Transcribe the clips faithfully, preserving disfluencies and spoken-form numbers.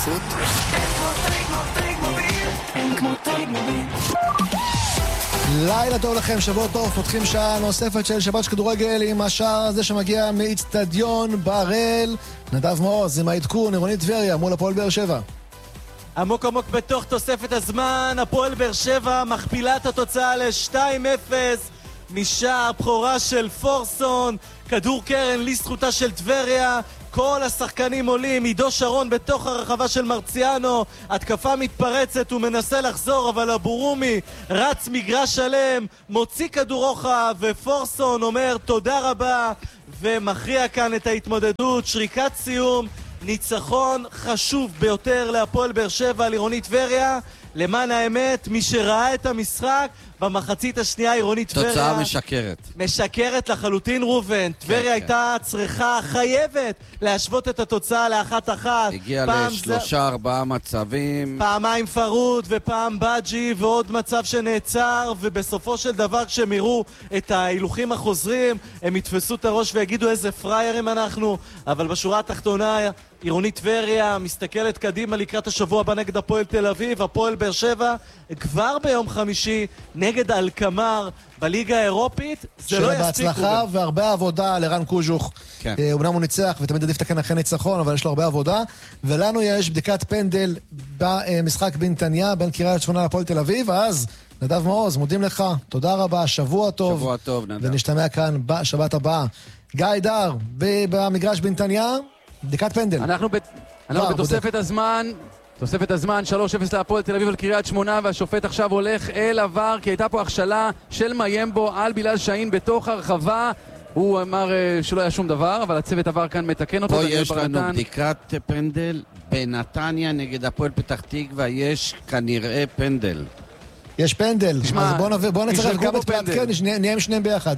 בחסות אין כמו טייגמוביל. לילה טוב לכם, שבוע טוב, פותחים שעה נוספת של שבת של כדורגל עם השער הזה שמגיע מאצטדיון בראל. נדב מעוז עם העדכון, עירונית טבריה מול הפועל באר שבע. עמוק עמוק בתוך תוספת הזמן, הפועל באר שבע מכפילה את התוצאה ל-שתיים אפס משער בכורה של פורסון, כדור קרן לזכותה של טבריה, כל השחקנים עולים, עידו שרון בתוך הרחבה של מרציאנו, התקפה מתפרצת, הוא מנסה לחזור אבל אבורומי רץ מגרש שלם, מוציא כדור רוחב ופורסון אומר תודה רבה ומכריע כאן את ההתמודדות. שריקת סיום, ניצחון חשוב ביותר להפועל באר שבע על עירונית טבריה. למען האמת, מי שראה את המשחק במחצית השנייה, עירונית טבריה תוצאה משקרת משקרת לחלוטין. רובן, טבריה כן, הייתה צריכה, חייבת להשוות את התוצאה לאחת אחת. הגיע לשלושה ארבעה מצבים, פעמיים פרוד ופעם בג'י ועוד מצב שנעצר, ובסופו של דבר כשהם יראו את ההילוכים החוזרים הם יתפסו את הראש ויגידו איזה פריירים אנחנו. אבל בשורה התחתונה עירונית טבריה מסתכלת קדימה לקראת השבוע הבא נגד הפועל תל אביב. הפועל באר שבע כבר ביום חמישי נגד אלקמר בליגה האירופית. זה לא יספיק. בהצלחה והרבה עבודה לרן קוז'וך. כן. אומנם הוא ניצח ותמיד עדיף תקן אחרי ניצחון, אבל יש לו הרבה עבודה. ולנו יש בדיקת פנדל במשחק בנתניה בין קריית שמונה לפועל תל אביב. אז נדב מעוז, מודים לך, תודה רבה, שבוע טוב. שבוע טוב, נדב. ונשתמע כאן בשבת הבאה. גיא דר, במגרש בנתניה, בדיקת פנדל. אנחנו, ב... אנחנו בתוספת הזמן, תוספת הזמן, שלוש אפס להפועל תל אביב על קריית שמונה, והשופט עכשיו הולך אל עבר, כי הייתה פה הכשלה של מיימבו על בילal שאהין בתוך הרחבה. הוא אמר שלא היה שום דבר, אבל הצוות עבר כאן מתקן אותו. פה יש לנו בדיקת פנדל בנתניה נגד הפועל פתח תקווה, יש כנראה פנדל. יש פנדל, אז בוא, בוא נצטרך גם את פלטקן, נהיה עם שניהם ביחד.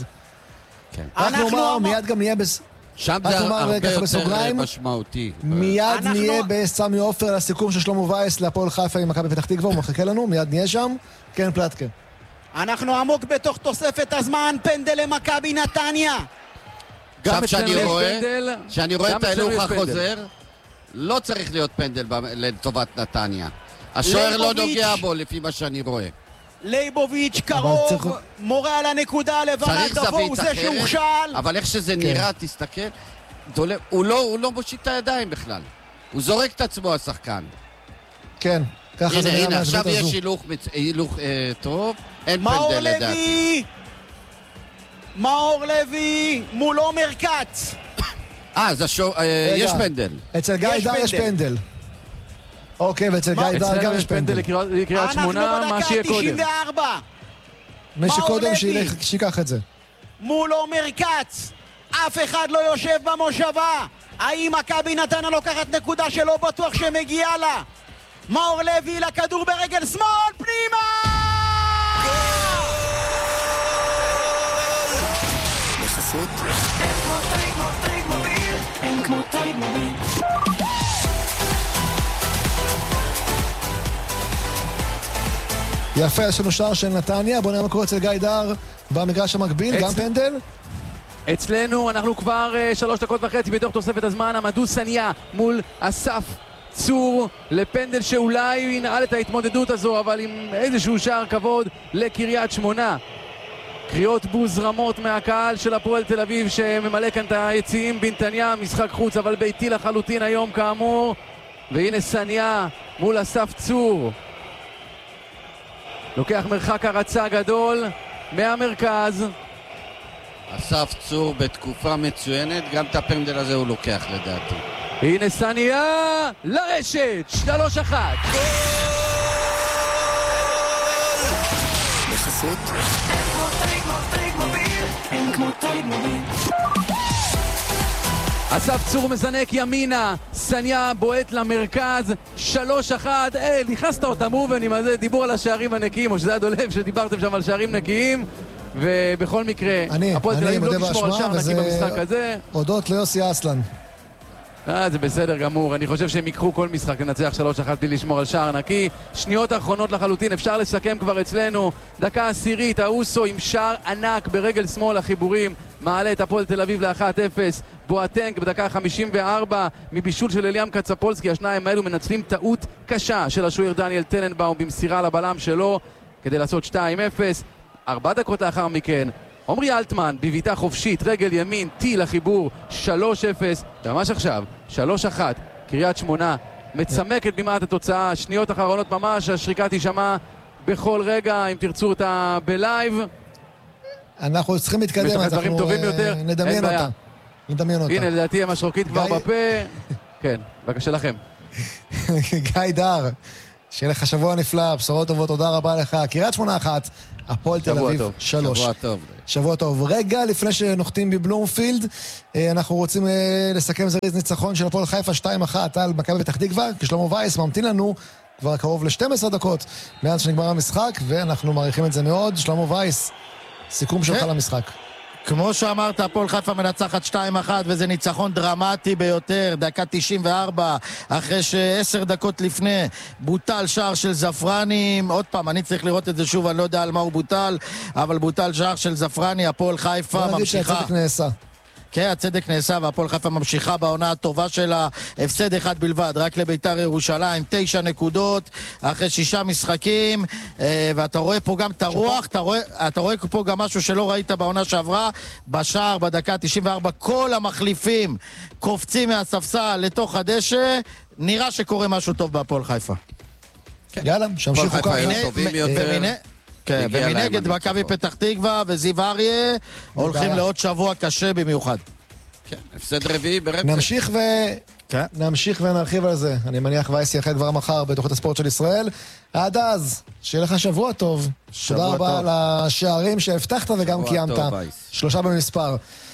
כן. אנחנו אומר, מיד גם נהיה בס... שם זה הרבה יותר משמעותי. מיד נהיה בסמי עופר לסיכום של שלמה וייס להפועל חיפה עם מכבי פתח תקווה, הוא מחכה לנו, מיד נהיה שם. כן, פלטקן. אנחנו עמוק בתוך תוספת הזמן, פנדל למכבי נתניה. עכשיו שאני רואה, שאני רואה את ההילוך החוזר, לא צריך להיות פנדל לטובת נתניה. השוער לא נוגע בו לפי מה שאני רואה. לייבוביץ' קרוב, מורה על הנקודה, לבנת דבו, הוא זה שהוכשל. אבל איך שזה נראה, תסתכל, הוא לא מושיט את הידיים בכלל. הוא זורק את עצמו השחקן. כן, ככה זה נראה מהזווית הזו. עכשיו יש הילוך טוב, אין פנדל לדעתי. מאור לוי מול עומר כץ. אה, יש פנדל. אצל גיא דר יש פנדל. אוקיי, ואצל גיא דר גם יש פנדל. לקריית שמונה, מה שיהיה קודם. אנחנו בדקה תשעים וארבע. מי שקודם שיקח את זה. מול עומר כץ. אף אחד לא יושב במושבה. האם מכבי נתניה לוקחת נקודה שלא בטוח שמגיעה לה? מאור לוי לכדור ברגל שמאל, פנימה! בחסות אין כמו טייגמוביל. יפה, יש לנו שער של נתניה. בוא נראה מה קורה אצל גיא דר במגרש המקביל, גם פנדל. אצלנו אנחנו כבר שלוש דקות וחצי בתוך תוספת הזמן. עמדו סניה מול אסף צור לפנדל שאולי ינעל את ההתמודדות הזו, אבל עם איזשהו שער כבוד לקריית שמונה. קריאות בוז רמות מהקהל של הפועל תל אביב שממלא כאן את היציעים בנתניה. משחק חוץ אבל ביתי לחלוטין היום כאמור. והנה סניה מול אסף צור, לוקח מרחק הרצה גדול מהמרכז. אסף צור בתקופה מצוינת, גם את הפנדל הזה הוא לוקח לדעתי. הנה סניה לרשת, שלוש אחת. בחסות אין כמו טייגמוביל. אסף צור מזנק ימינה, סניה בועט למרכז, שלוש אחת. אה, נכנסת אותה מובן עם דיבור על השערים הנקיים, או שזה היה דולב שדיברתם שם על שערים נקיים. ובכל מקרה, הפועל תל אביב לא תשמור על שער נקי במשחק הזה. הודות ליוסי אסלן. אה, זה בסדר גמור. אני חושב שהם יקחו כל משחק לנצח שלוש אחת בלי לשמור על שער נקי. שניות האחרונות לחלוטין, אפשר לסכם כבר אצלנו. דקה עשירית, האוסו עם שער ענק ברגל שמאל, החיבורים מעלה את הפועל תל אביב ל-אחת אפס. בואטנק בדקה חמישים וארבע מבישול של אליאם קצפולסקי. השניים האלו מנצלים טעות קשה של השוער דניאל טננבאום במסירה לבלם שלו כדי לעשות שתיים אפס. ארבע דקות לאחר מכן עומרי אלטמן בביתה חופשית, רגל ימין, טיל לחיבור, שלוש אפס, ממש עכשיו, שלוש אחת, קריית שמונה מצמקת במעט התוצאה, שניות אחרונות ממש, השריקה תישמע בכל רגע, אם תרצו אותה בלייב. אנחנו צריכים להתקדם, אז אנחנו נדמיין אותה. נדמיין אותה. הנה, לדעתי המשרוקית כבר בפה. כן, בבקשה לכם. גיא דר, שיהיה לך שבוע נפלא, בשורות טובות, תודה רבה לך. קריית שמונה אחת, הפועל תל אביב שלוש. שבוע טוב. שבוע טוב. רגע לפני שנוחתים בבלומפילד, אנחנו רוצים לסכם זריז ניצחון של הפועל חיפה שתיים אחת על מכבי פתח תקווה, כי שלמה וייס ממתין לנו כבר קרוב ל-שתים עשרה דקות מאז שנגמר המשחק, ואנחנו מעריכים את זה מאוד. שלמה וייס, סיכום שלך למשחק. כמו שאמרת, הפועל חיפה מנצחת שתיים אחת, וזה ניצחון דרמטי ביותר, דקה תשעים וארבע, אחרי שעשר דקות לפני בוטל שער של זפרני. עוד פעם, אני צריך לראות את זה שוב, אני לא יודע על מה הוא בוטל, אבל בוטל שער של זפרני, הפועל חיפה ממשיכה. הצדק נעשה. כן, הצדק נעשה, והפועל חיפה ממשיכה בעונה הטובה שלה, הפסד אחד בלבד, רק לביתר ירושלים, תשע נקודות, אחרי שישה משחקים, ואתה רואה פה גם את הרוח, אתה רואה, אתה רואה פה גם משהו שלא ראית בעונה שעברה, בשער, בדקה תשעים וארבע, כל המחליפים קופצים מהספסל לתוך הדשא, נראה שקורה משהו טוב בהפועל חיפה. יאללה, שהמשיכו ככה. כן, ומנגד מכבי פתח תקווה וזיו אריה הולכים לעוד שבוע קשה במיוחד. כן, הפסד רביעי ברצף. נמשיך ו... כן. נמשיך ונרחיב על זה. אני מניח וייס יחד כבר מחר בתוכנית הספורט של ישראל. עד אז, שיהיה לך שבוע טוב. תודה רבה על השערים שהבטחת וגם קיימת. שלושה במספר.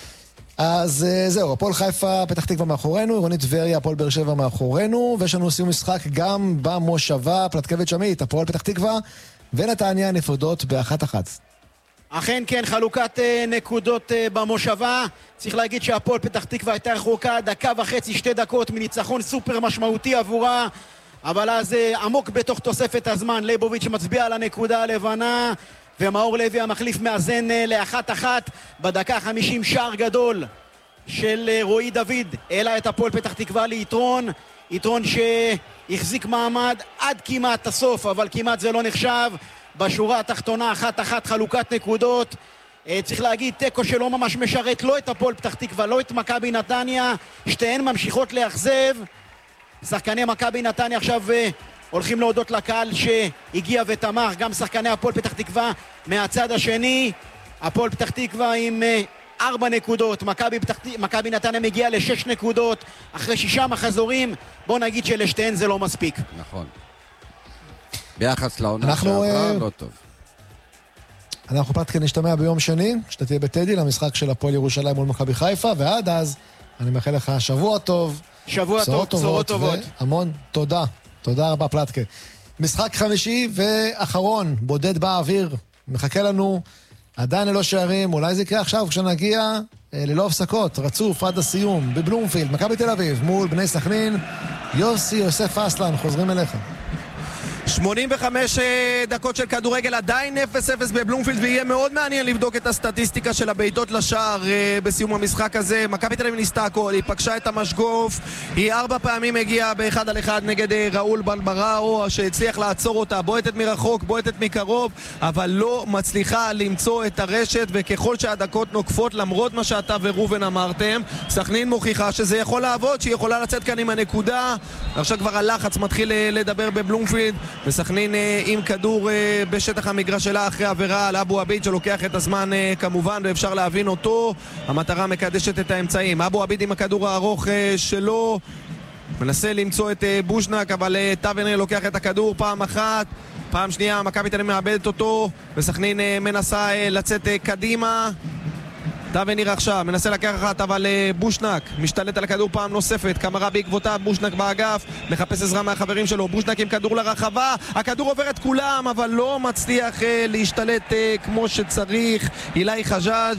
אז זהו, הפועל חיפה, פתח תקווה מאחורינו, עירונית טבריה, הפועל באר שבע מאחורינו, ויש לנו סיום משחק גם במושבה, פלטקביץ' עמית, הפועל פתח תקווה ונתניה נפרדות באחת אחת. אכן כן, חלוקת uh, נקודות uh, במושבה. צריך להגיד שהפועל פתח תקווה הייתה רחוקה דקה וחצי, שתי דקות מניצחון סופר משמעותי עבורה, אבל אז uh, עמוק בתוך תוספת הזמן ליבוביץ' מצביע על הנקודה הלבנה, ומאור לוי המחליף מאזן uh, לאחת אחת. בדקה חמישים שער גדול של uh, רועי דוד העלה את הפועל פתח תקווה ליתרון, יתרון שהחזיק מעמד עד כמעט הסוף, אבל כמעט זה לא נחשב. בשורה התחתונה אחת אחת חלוקת נקודות. צריך להגיד תיקו שלא ממש משרת לא את הפועל פתח תקווה, לא את מכבי נתניה, שתיהן ממשיכות לאכזב. שחקני מכבי נתניה עכשיו הולכים להודות לקהל שהגיע ותמך, גם שחקני הפועל פתח תקווה מהצד השני. הפועל פתח תקווה עם ארבע נקודות, מכבי פתח... מכבי נתניה מגיע לשש נקודות אחרי שישה מחזורים. בוא נגיד שלשתיהן זה לא מספיק. נכון, ביחס לעונה שעברה לא טוב. אנחנו פתקן נשתמע ביום שני, שאתה תהיה בטדי למשחק של הפועל ירושלים מול מכבי חיפה, ועד אז אני מאחל לך שבוע טוב, שבוע טוב, בשורות טובות, המון תודה, תודה רבה פלטקה. משחק חמישי ואחרון, בודד באוויר, מחכה לנו עדיין ללא שערים, אולי זה יקרה עכשיו כשנגיע ללא הפסקות, רצוף עד הסיום בבלומפילד, מכבי תל אביב מול בני סכנין. יוסי יוסף אסלן, חוזרים אליך. שמונים וחמש דקות של כדורגל, עדיין אפס אפס בבלומפילד, ויהיה מאוד מעניין לבדוק את הסטטיסטיקה של הבעיטות לשער בסיום המשחק הזה. מכבי תל אביב ניסתה הכל, היא פגשה את המשגוף, היא ארבע פעמים הגיעה באחד על אחד נגד ראול בלבראו שהצליח לעצור אותה, בועטת מרחוק, בועטת מקרוב, אבל לא מצליחה למצוא את הרשת, וככל שהדקות נוקפות, למרות מה שאתה ורובן אמרתם, סכנין מוכיחה שזה יכול לעבוד, שהיא יכולה לצאת כאן עם הנקודה. עכשיו כבר הלחץ מתחיל לדבר בבלומפילד, וסכנין עם כדור בשטח המגרש שלה אחרי עבירה על אבו עביד שלוקח את הזמן כמובן, ואפשר להבין אותו. המטרה מקדשת את האמצעים. אבו עביד עם הכדור הארוך שלו מנסה למצוא את בוז'נק, אבל טאברנר לוקח את הכדור פעם אחת, פעם שנייה מכבי תל אביב מאבדת אותו, וסכנין מנסה לצאת קדימה. טאברנר עכשיו מנסה לקחת, אבל בושנק משתלט על הכדור פעם נוספת, קמרה בעקבותיו, בושנק באגף מחפש עזרה מהחברים שלו, בושנק עם כדור לרחבה, הכדור עובר את כולם אבל לא מצליח להשתלט כמו שצריך. אילי חג'אג'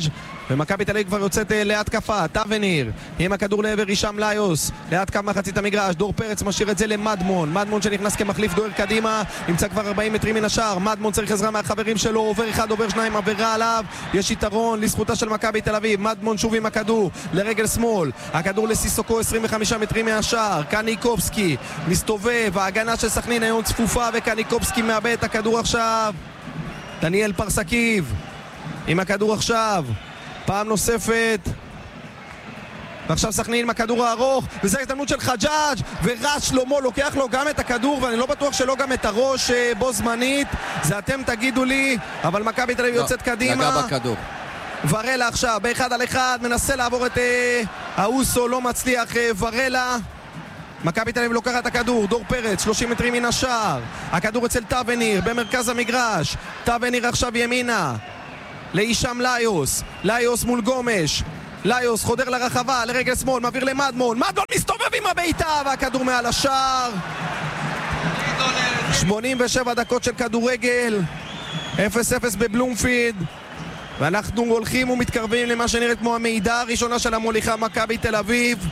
ומכבי תל אביב כבר יוצאת להתקפה. טווניר עם הכדור לעבר הישאם ליוס, ליד קו מחצית המגרש. דור פרץ משאיר את זה למדמון, מדמון שנכנס כמחליף, דוהר קדימה, נמצא כבר ארבעים מטרים מן השער. מדמון צריך עזרה מהחברים שלו, עובר אחד, עובר שניים, עבירה עליו, יש יתרון לזכותה של מכבי תל אביב. מדמון שוב עם הכדור לרגל שמאל, הכדור לסיסוקו עשרים וחמישה מטרים מהשער. קניקובסקי מסתובב, ההגנה של סכנין היום צפופה וקניקובסקי מאבד את הכדור עכשיו. דניאל פרסקיב עם הכדור עכשיו פעם נוספת, ועכשיו סכנין עם הכדור הארוך, וזו ההזדמנות של חג'אג', ורז שלמה לוקח לו גם את הכדור, ואני לא בטוח שלא גם את הראש בו זמנית, זה אתם תגידו לי, אבל מכבי תל אביב לא, יוצאת קדימה. נגע בכדור. ורלה עכשיו באחד על אחד, מנסה לעבור את אה, האוסו, לא מצליח. אה, ורלה, מכבי תל אביב לוקחת את הכדור, דור פרץ שלושים מטרים מן השער, הכדור אצל טווניר במרכז המגרש. טווניר עכשיו ימינה להישאם ליוס, ליוס מול גומש, ליוס חודר לרחבה לרגל שמאל, מעביר למדמון, מדמון מסתובב עם הביתה והכדור מעל השער. שמונים ושבע דקות של כדורגל, אפס אפס בבלומפילד, ואנחנו הולכים ומתקרבים למה שנראית כמו המעידה הראשונה של המוליכה מכבי תל אביב.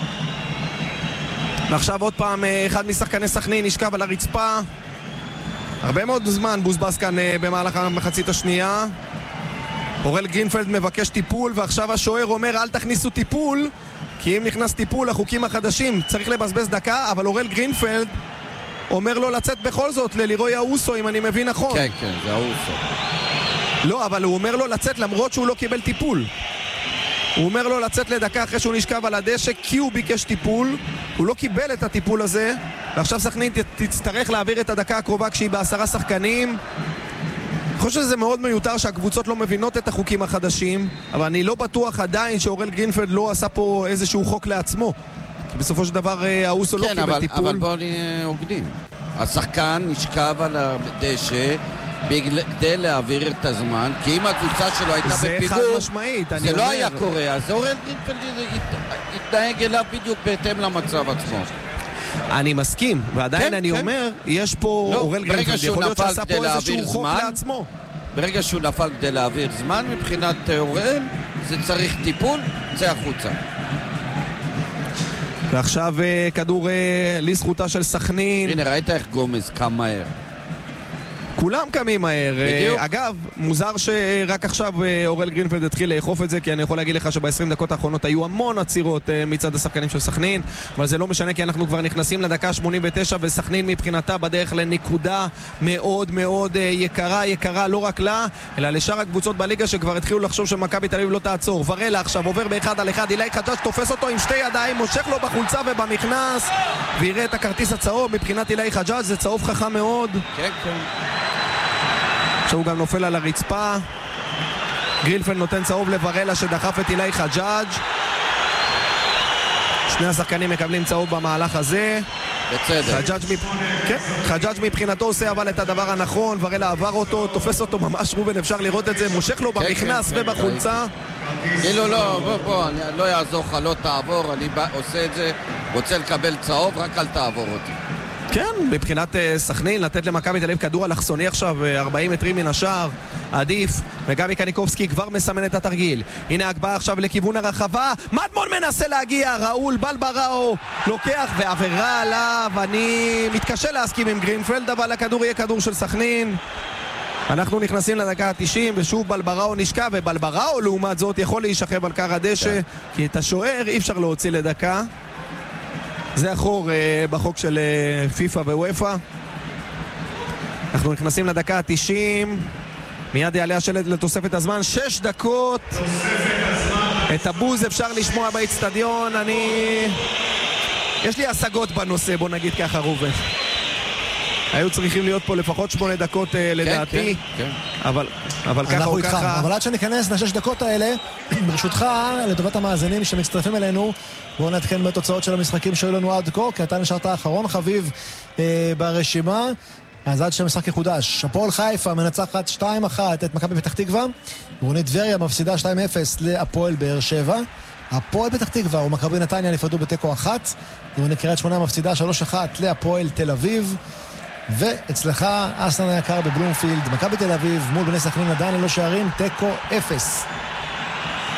ועכשיו עוד פעם אחד משחקני סכנין נשכב על הרצפה, הרבה מאוד זמן בוזבז כאן במהלך המחצית השנייה. אורל גרינפלד מבקש טיפול, ועכשיו השוער אומר אל תכניסו טיפול, כי אם נכנס טיפול החוקים החדשים צריך לבזבז דקה, אבל אורל גרינפלד אומר לו לצאת בכל זאת ללירוי האוסו, אם אני מבין נכון. כן, כן, זה האוסו. לא, אבל הוא אומר לו לצאת למרות שהוא לא קיבל טיפול. הוא אומר לו לצאת לדקה אחרי שהוא נשכב על הדשא, כי הוא ביקש טיפול, הוא לא קיבל את הטיפול הזה, ועכשיו סכנין תצטרך להעביר את הדקה הקרובה כשהיא בעשרה שחקנים. אני חושב שזה מאוד מיותר שהקבוצות לא מבינות את החוקים החדשים, אבל אני לא בטוח עדיין שאורל גרינפלד לא עשה פה איזשהו חוק לעצמו, כי בסופו של דבר האוסו לא כן, קיבל אבל, טיפול. אבל בואו נהיה הוגנים. השחקן נשכב על הדשא כדי להעביר את הזמן, כי אם הקבוצה שלו הייתה זה בפיגור, חד משמעית, זה אני לא אומר. היה קורה, אז אורל גרינפלד התנהג אליו בדיוק בהתאם למצב עצמו. אני מסכים, ועדיין כן, אני כן. אומר, יש פה לא, אורל ברגע גרינפלד, שהוא יכול להיות נפל שעשה כדי פה איזשהו להעביר חוק זמן, לעצמו. ברגע שהוא נפל כדי להעביר זמן, מבחינת אורל, זה צריך טיפול, זה החוצה. ועכשיו כדור לזכותה של סכנין. הנה, ראית איך גומז קם מהר. כולם קמים מהר. בדיוק. אגב, מוזר שרק עכשיו אורל גרינפלד התחיל לאכוף את זה, כי אני יכול להגיד לך שב-עשרים דקות האחרונות היו המון עצירות מצד השחקנים של סכנין, אבל זה לא משנה, כי אנחנו כבר נכנסים לדקה שמונים ותשע, וסכנין מבחינתה בדרך לנקודה מאוד מאוד יקרה, יקרה לא רק לה, אלא לשאר הקבוצות בליגה שכבר התחילו לחשוב שמכבי תל אביב לא תעצור. ורלה עכשיו עובר באחד על אחד, אילי חג'אג' תופס אותו עם שתי ידיים, מושך לו בחולצה ובמכנס, ויראה את הכרטיס הצהוב. מבחינת אילי חג'אג' זה צהוב חכם מאוד. כן, כן. שהוא גם נופל על הרצפה. גרינפלד נותן צהוב לוורלה שדחף את אילי חג'אג'. שני השחקנים מקבלים צהוב במהלך הזה. בצדק. חג'אג' מפ... כן, חג'אג' מבחינתו עושה אבל את הדבר הנכון, ורלה עבר אותו, תופס אותו ממש, רובן אפשר לראות את זה, מושך לו במכנס כן, כן, ובחולצה. כאילו לא, בוא, בוא, אני לא יעזור לך, לא תעבור, אני בא, עושה את זה, רוצה לקבל צהוב, רק אל תעבור אותי. כן, מבחינת uh, סכנין, לתת למכבי תל אביב כדור אלכסוני עכשיו, uh, ארבעים מטרים מן השער, עדיף, וגבי קניקובסקי כבר מסמן את התרגיל. הנה הגבהה עכשיו לכיוון הרחבה, מדמון מנסה להגיע, ראול בלבראו לוקח ועבירה עליו. אני מתקשה להסכים עם גרינפלד, אבל הכדור יהיה כדור של סכנין. אנחנו נכנסים לדקה ה-תשעים, ושוב בלבראו נשכב, ובלבראו לעומת זאת יכול להישכב על קר הדשא, כי את השוער אי אפשר להוציא לדקה. זה החור uh, בחוק של uh, פיפה וויפה. אנחנו נכנסים לדקה ה-תשעים, מיד יעלה השלט לתוספת הזמן, שש דקות. את הבוז אפשר לשמוע באצטדיון. אני... יש לי השגות בנושא, בוא נגיד ככה, ראובן. היו צריכים להיות פה לפחות שמונה דקות uh, לדעתי, כן, כן. אבל, אבל ככה או ככה. אבל עד שניכנס לשש דקות האלה, ברשותך, לטובת המאזינים שמצטרפים אלינו, בואו נתקן בתוצאות של המשחקים שהיו לנו עד כה, כי אתה נשארת האחרון חביב אה, ברשימה. אז עד שהמשחק יחודש, הפועל חיפה מנצחת שתיים אחת את מכבי פתח תקווה, עירוני טבריה מפסידה שתיים אפס להפועל באר שבע, הפועל פתח תקווה ומכבי נתניה נפרדו בתיקו אחת, עירוני קריית שמונה מפסידה שלוש אחת להפועל תל אביב, ואצלך אסלן היקר בבלומפילד, מכבי תל אביב מול בני סכנין עדיין ללא שערים, תיקו אפס.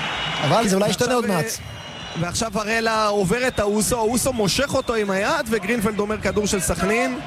אבל זה אולי ישתנה עוד מעט. ועכשיו ורלה עובר את האוסו, האוסו מושך אותו עם היד, וגרינפלד אומר כדור של סכנין.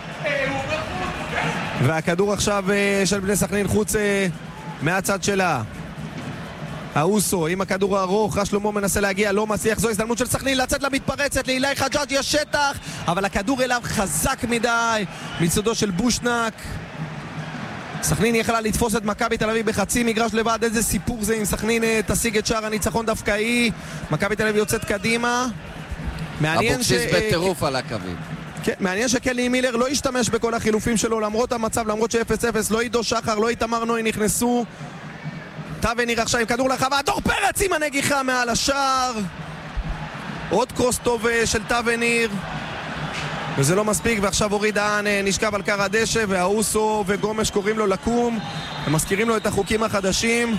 והכדור עכשיו של בני סכנין חוץ מהצד שלה. האוסו עם הכדור הארוך, רש שלמה מנסה להגיע, לא מצליח, זו הזדמנות של סכנין לצאת למתפרצת, לאילי חג'אג' יש שטח, אבל הכדור אליו חזק מדי מצדו של בושנק. סכנין יכלה לתפוס את מכבי תל אביב בחצי מגרש לבד, איזה סיפור זה אם סכנין תשיג את שער הניצחון דווקא היא. מכבי תל אביב יוצאת קדימה. אבוקסיס ש... בטירוף על הקווים. כן, מעניין שקלי מילר לא השתמש בכל החילופים שלו למרות המצב, למרות ש-אפס אפס, לא עידו שחר, לא איתמר נוי נכנסו. טאבניר עכשיו עם כדור לחווה, דור פרץ עם הנגיחה מעל השער. עוד קרוס טוב של טאבניר, וזה לא מספיק, ועכשיו אורי דהן נשכב על קר הדשא, והאוסו וגומש קוראים לו לקום, הם מזכירים לו את החוקים החדשים.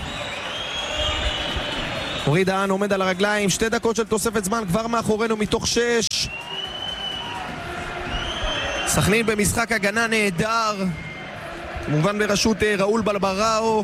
אורי דהן עומד על הרגליים, שתי דקות של תוספת זמן כבר מאחורינו מתוך שש. סכנין במשחק הגנה נהדר, כמובן בראשות ראול בלבראו,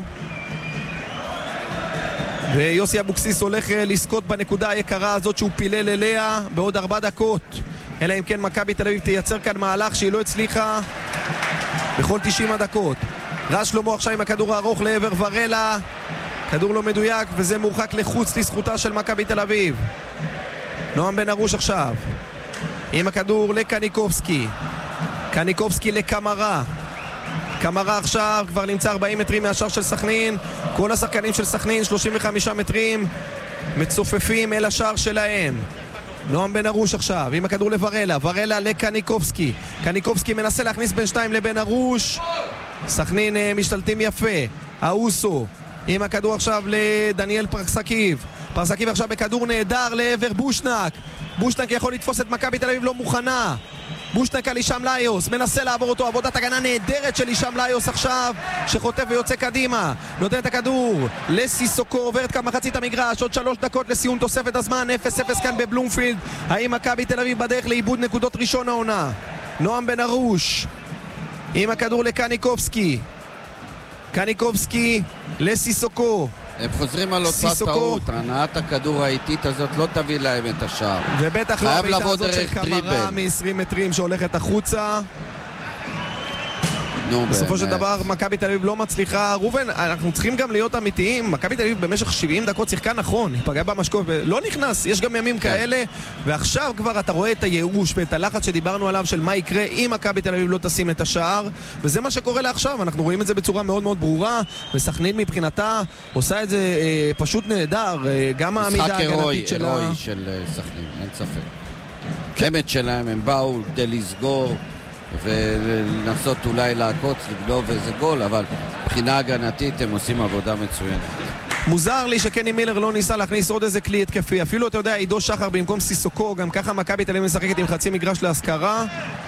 ויוסי אבוקסיס הולך לזכות בנקודה היקרה הזאת שהוא פילל אליה בעוד ארבע דקות, אלא אם כן מכבי תל אביב תייצר כאן מהלך שהיא לא הצליחה בכל תשעים הדקות. רש שלמה עכשיו עם הכדור הארוך לעבר ורלה, כדור לא מדויק וזה מורחק לחוץ לזכותה של מכבי תל אביב. נועם בן ארוש עכשיו עם הכדור לקניקובסקי, קניקובסקי לקמרה, קמרה עכשיו כבר נמצא ארבעים מטרים מהשאר של סכנין. כל השחקנים של סכנין שלושים וחמישה מטרים מצופפים אל השאר שלהם. נועם בן ארוש עכשיו עם הכדור לוורלה, ורלה לקניקובסקי, קניקובסקי מנסה להכניס בין שתיים לבן ארוש. סכנין משתלטים יפה. האוסו עם הכדור עכשיו לדניאל פרסקיב, פרסקיב עכשיו בכדור נהדר לעבר בושנק, בושנק יכול לתפוס את מכבי תל אביב, לא מוכנה. בושנק על הישאם ליוס, מנסה לעבור אותו, עבודת הגנה נהדרת של הישאם ליוס עכשיו, שחוטף ויוצא קדימה, נותן את הכדור לסיסוקו, עוברת כאן מחצית המגרש, עוד שלוש דקות לסיום תוספת הזמן, אפס אפס כאן בבלומפילד. האם מכבי תל אביב בדרך לאיבוד נקודות ראשון העונה? נועם בן ארוש עם הכדור לקניקובסקי, קניקובסקי לסיסוקו, הם חוזרים על אותה טעות, הנעת הכדור האיטית הזאת לא תביא להם את השער. ובטח לא הביתה הזאת של קמרה מ-עשרים מטרים שהולכת החוצה. בסופו של דבר מכבי תל אביב לא מצליחה. רובן, אנחנו צריכים גם להיות אמיתיים, מכבי תל אביב במשך שבעים דקות שיחקה נכון, היא פגעה במשקוף ולא נכנס, יש גם ימים כאלה, ועכשיו כבר אתה רואה את הייאוש ואת הלחץ שדיברנו עליו של מה יקרה אם מכבי תל אביב לא תשים את השער, וזה מה שקורה לעכשיו, אנחנו רואים את זה בצורה מאוד מאוד ברורה, וסכנין מבחינתה עושה את זה אה, פשוט נהדר, אה, גם העמידה ההגנתית שלה. משחק הירואי של סכנין, אין ספק. קמת שלהם, הם באו כדי לסגור ולנסות אולי לעקוץ, לגנוב איזה גול, אבל מבחינה הגנתית הם עושים עבודה מצוינת. מוזר לי שקני מילר לא ניסה להכניס עוד איזה כלי התקפי, אפילו אתה יודע, עידו שחר במקום סיסוקו, גם ככה מכבי תל אביב משחקת עם חצי מגרש להשכרה,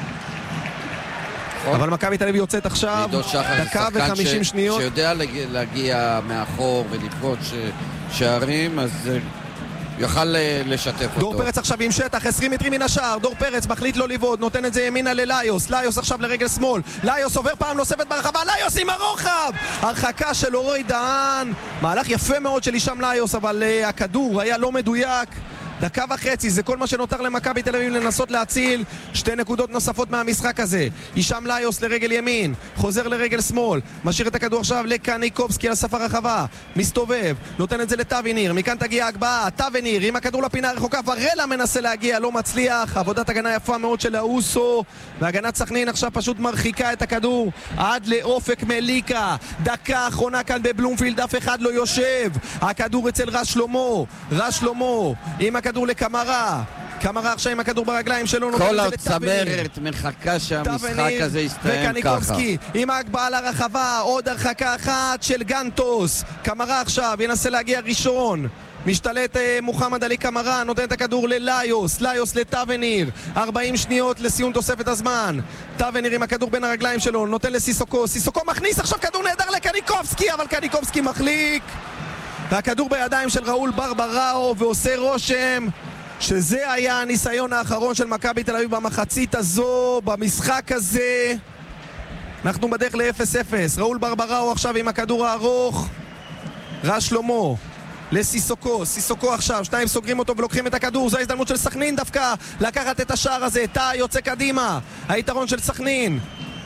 אבל מכבי תל אביב יוצאת עכשיו דקה וחמישים שניות, שיודע להגיע מאחור ולפגוש שערים, אז יוכל לשתף אותו. דור פרץ עכשיו עם שטח, עשרים מטרים מן השער, דור פרץ מחליט לא לבעוד, נותן את זה ימינה לליוס, ליוס עכשיו לרגל שמאל, ליוס עובר פעם נוספת ברחבה, ליוס עם הרוחב, הרחקה של אורי דהן, מהלך יפה מאוד של הישאם ליוס, אבל uh, הכדור היה לא מדויק. דקה וחצי, זה כל מה שנותר למכבי תל אביב לנסות להציל שתי נקודות נוספות מהמשחק הזה. הישאם ליוס לרגל ימין, חוזר לרגל שמאל, משאיר את הכדור עכשיו לקניקובסקי על הסף הרחבה, מסתובב, נותן את זה לטאבניר, מכאן תגיע ההגבהה, טאבניר עם הכדור לפינה הרחוקה, ורלה מנסה להגיע, לא מצליח, עבודת הגנה יפה מאוד של האוסו, והגנת סכנין עכשיו פשוט מרחיקה את הכדור עד לאופק מליקה. דקה אחרונה כאן בבלומפילד, אף אחד לא יושב, הכדור אצל רש שלמה, רש שלמה עם הכדור לקמרה, קמרה עכשיו עם הכדור ברגליים שלו, כל הצמרת מחכה שהמשחק הזה יסתיים ככה. וקניקובסקי עם ההגבהה לרחבה, עוד הרחקה אחת של גנטוס, קמרה עכשיו ינסה להגיע ראשון, משתלט אה, מוחמד עלי קמרה, נותן את הכדור לליוס, ליוס לטאבניר, ארבעים שניות לסיום תוספת הזמן, טאבניר עם הכדור בין הרגליים שלו, נותן לסיסוקו, סיסוקו מכניס עכשיו כדור נהדר לקניקובסקי, אבל קניקובסקי מחליק, והכדור בידיים של ראול ברבראו, ועושה רושם שזה היה הניסיון האחרון של מכבי תל אביב במחצית הזו, במשחק הזה. אנחנו בדרך ל-אפס אפס. ראול ברבראו עכשיו עם הכדור הארוך, רש שלמה לסיסוקו, סיסוקו עכשיו, שניים סוגרים אותו ולוקחים את הכדור, זו ההזדמנות של סכנין דווקא לקחת את השער הזה, תא יוצא קדימה, היתרון של סכנין.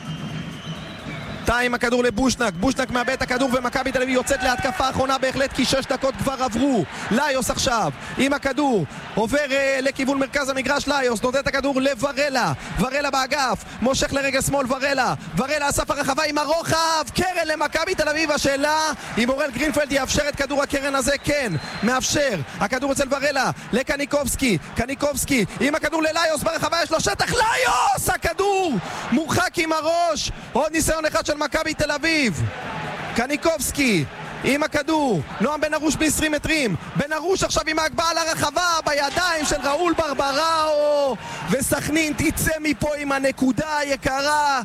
תא עם הכדור לבושנק, בושנק מאבד את הכדור ומכבי תל אביב יוצאת להתקפה האחרונה בהחלט כי שש דקות כבר עברו. ליוס עכשיו עם הכדור עובר uh, לכיוון מרכז המגרש, ליוס נותן את הכדור לוורלה, ורלה באגף, מושך לרגל שמאל ורלה, ורלה אסף הרחבה עם הרוחב, קרן למכבי תל אביב. השאלה אם אורל גרינפלד יאפשר את כדור הקרן הזה, כן, מאפשר. הכדור אצל ורלה, לקניקובסקי, קניקובסקי עם הכדור לליוס ברחבה, יש לו שטח, ליוס! הכדור מורחק עם הראש, עוד ניסיון אחד של מכבי תל אביב. קניקובסקי עם הכדור, נועם בן ארוש ב-עשרים מטרים, בן ארוש עכשיו עם ההגבהה לרחבה בידיים של ראול ברבראו, וסכנין תצא מפה עם הנקודה היקרה.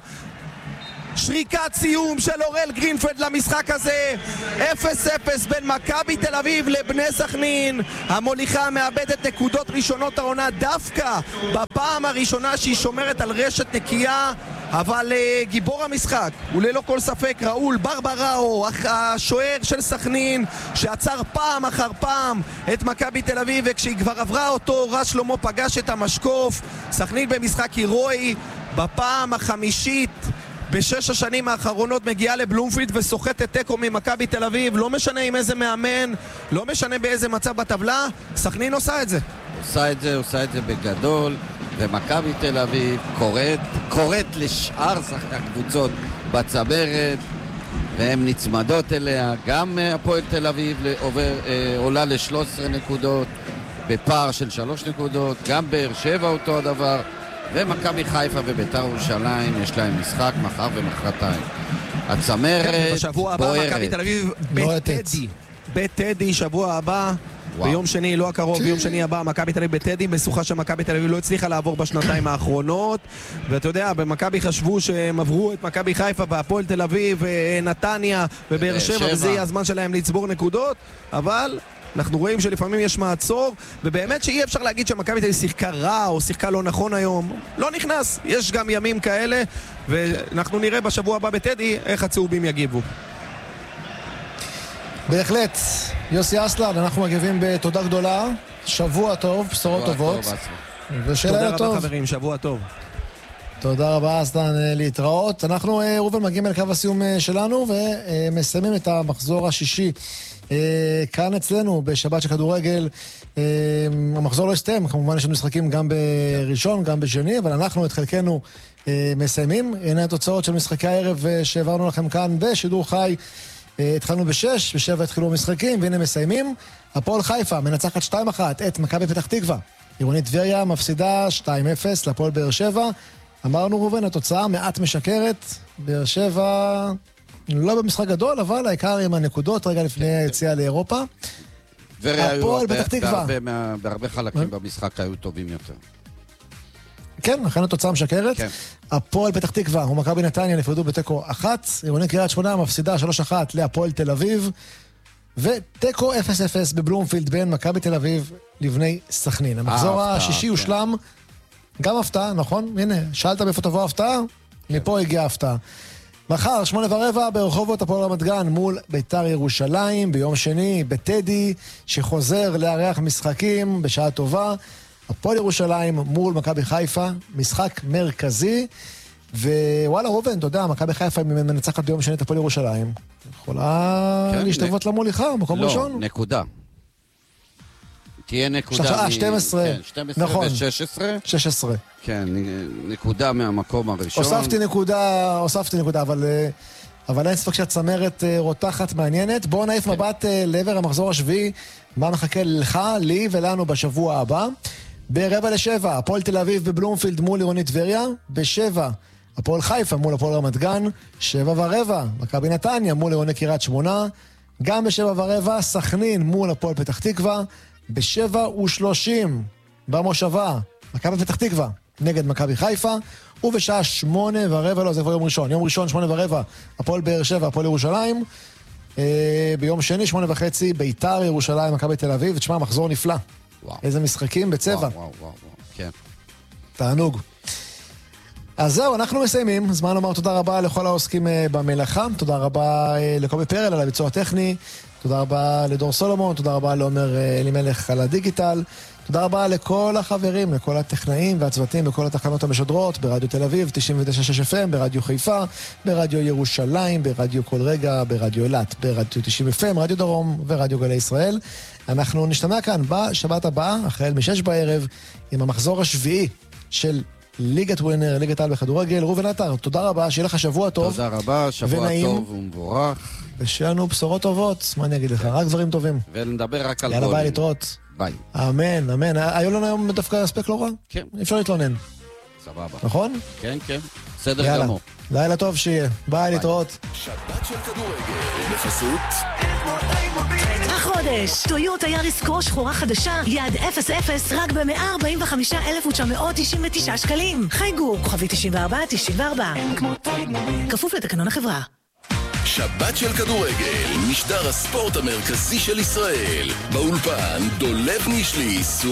שריקת סיום של אורל גרינפלד למשחק הזה, אפס אפס בין מכבי תל אביב לבני סכנין. המוליכה מאבדת נקודות ראשונות העונה דווקא בפעם הראשונה שהיא שומרת על רשת נקייה, אבל uh, גיבור המשחק הוא ללא כל ספק ראול ברבראו, השוער של סכנין שעצר פעם אחר פעם את מכבי תל אביב, וכשהיא כבר עברה אותו רז שלמה פגש את המשקוף. סכנין במשחק הירואי בפעם החמישית בשש השנים האחרונות מגיעה לבלומפילד וסוחטת תיקו ממכבי תל אביב, לא משנה עם איזה מאמן, לא משנה באיזה מצב בטבלה, סכנין עושה את זה. עושה את זה, עושה את זה בגדול, ומכבי תל אביב קוראת, קוראת לשאר הקבוצות בצמרת, והן נצמדות אליה. גם הפועל תל אביב עובר, עולה ל-שלוש עשרה נקודות בפער של שלוש נקודות, גם באר שבע אותו הדבר, ומכבי חיפה וביתר ירושלים יש להם משחק מחר ומחרתיים. הצמרת בשבוע הבא בוערת. מכבי תל אביב בטדי, בטדי שבוע הבא. ביום שני, לא הקרוב, ביום שני הבא מכבי תל אביב בטדי, משוכה שמכבי תל אביב לא הצליחה לעבור בשנתיים האחרונות, ואתה יודע, במכבי חשבו שהם עברו את מכבי חיפה והפועל תל אביב ונתניה ובאר שבע, וזה יהיה הזמן שלהם לצבור נקודות, אבל אנחנו רואים שלפעמים יש מעצור, ובאמת שאי אפשר להגיד שמכבי תל אביב שיחקה רע או שיחקה לא נכון היום, לא נכנס, יש גם ימים כאלה, ואנחנו נראה בשבוע הבא בטדי איך הצהובים יגיבו. בהחלט. יוסי אסלן, אנחנו מגיבים בתודה גדולה, שבוע טוב, בשורות טובות. תודה רבה חברים, שבוע טוב. תודה רבה אסלן, להתראות. אנחנו, ראובן, מגיעים אל קו הסיום שלנו ומסיימים את המחזור השישי כאן אצלנו בשבת של כדורגל. המחזור לא הסתיים, כמובן יש לנו משחקים גם בראשון, גם בשני, אבל אנחנו את חלקנו מסיימים. הנה התוצאות של משחקי הערב שהעברנו לכם כאן בשידור חי. התחלנו בשש, בשבע התחילו המשחקים, והנה מסיימים. הפועל חיפה מנצחת שתיים אחת את מכבי פתח תקווה. עירונית טבריה מפסידה שתיים אפס לפועל באר שבע. אמרנו ראובן, התוצאה מעט משקרת. באר שבע לא במשחק גדול, אבל העיקר עם הנקודות רגע לפני היציאה לאירופה. הפועל פתח תקווה. בהרבה חלקים במשחק היו טובים יותר. כן, לכן התוצאה משקרת. כן. הפועל פתח תקווה ומכבי נתניה נפרדו בתיקו אחת. עירונית קריית שמונה מפסידה שלוש אחת להפועל תל אביב. ותיקו אפס אפס בבלומפילד בין מכבי תל אביב לבני סכנין. המחזור השישי הושלם. גם הפתעה, נכון? הנה, שאלת מאיפה תבוא הפתעה? מפה הגיעה הפתעה. מחר, שמונה ורבע, ברחובות הפועל רמת גן מול ביתר ירושלים. ביום שני, בטדי, שחוזר לארח משחקים בשעה טובה. הפועל ירושלים מול מכבי חיפה, משחק מרכזי. ווואלה ראובן, אתה יודע, מכבי חיפה מנצחת ביום שני את הפועל ירושלים. יכולה כן, להשתוות נ... למוליכה, מקום לא, ראשון? לא, נקודה. תהיה נקודה... שעה, שתים עשרה. כן, שתים עשרה נכון. ו-שש עשרה. שש עשרה. כן, נקודה מהמקום הראשון. הוספתי נקודה, הוספתי נקודה, אבל, אבל אין ספק שהצמרת רותחת מעניינת. בואו נעיף כן. מבט לעבר המחזור השביעי, מה מחכה לך, לי ולנו בשבוע הבא. ברבע לשבע, הפועל תל אביב בבלומפילד מול עירונית טבריה. בשבע, הפועל חיפה מול הפועל רמת גן. שבע ורבע, מכבי נתניה מול עירוני קריית שמונה. גם בשבע ורבע, סכנין מול הפועל פתח תקווה. בשבע ושלושים, במושבה, מכבי פתח תקווה נגד מכבי חיפה. ובשעה שמונה ורבע, לא, זה כבר יום ראשון. יום ראשון, שמונה ורבע, הפועל באר שבע, הפועל ירושלים. אה, ביום שני, שמונה וחצי, ביתר ירושלים, מכבי תל אביב. ותשמע, מחזור נפלא. וואו. איזה משחקים בצבע. וואו, וואו, וואו, וואו. כן. תענוג. אז זהו, אנחנו מסיימים. זמן לומר תודה רבה לכל העוסקים אה, במלאכה. תודה רבה אה, לקובי פרל על הביצוע הטכני. תודה רבה לדור סולומון. תודה רבה לעומר אה, אלימלך על הדיגיטל. תודה רבה לכל החברים, לכל הטכנאים והצוותים בכל התחנות המשדרות, ברדיו תל אביב, תשעים ותשע שש אף אם, ברדיו חיפה, ברדיו ירושלים, ברדיו כל רגע, ברדיו אילת, ברדיו תשעים אף אם, רדיו דרום ורדיו גלי ישראל. אנחנו נשתמע כאן בשבת הבאה, החל משש בערב, עם המחזור השביעי של ליגת ווינר, ליגת העל בכדורגל. ראובן עטר, תודה רבה, שיהיה לך שבוע טוב. תודה רבה, שבוע ונעים. טוב ומבורך. ושיהיה לנו בשורות טובות, מה אני אגיד לך, רק דברים טובים. ונדבר רק על יאללה, גולים. ביי, להתראות. ביי. אמן, אמן. היו לנו היום דווקא הספק לא רע? כן. אפשר להתלונן, סבבה. נכון? כן, כן. בסדר יאללה. גמור. לילה טוב שיהיה. ביי, להתראות. שבת של כדורגל, בחסות החודש, טויוטה יאריס קרוס שחורה חדשה, יעד אפס אפס רק ב-מאה ארבעים וחמישה אלף תשע מאות תשעים ותשע שקלים. חייגו, כוכבי תשעים וארבע תשעים וארבע. כפוף לתקנון החברה. שבת של כדורגל, משדר הספורט המרכזי של ישראל. באולפן דולב נישלי.